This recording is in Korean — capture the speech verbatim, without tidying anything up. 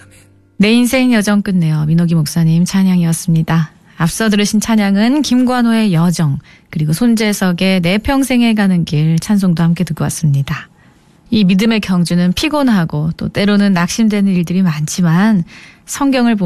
내 인생 여정 끝내요. 민호기 목사님 찬양이었습니다. 앞서 들으신 찬양은 김관호의 여정, 그리고 손재석의 내 평생에 가는 길 찬송도 함께 듣고 왔습니다. 이 믿음의 경주는 피곤하고 또 때로는 낙심되는 일들이 많지만 성경을 보면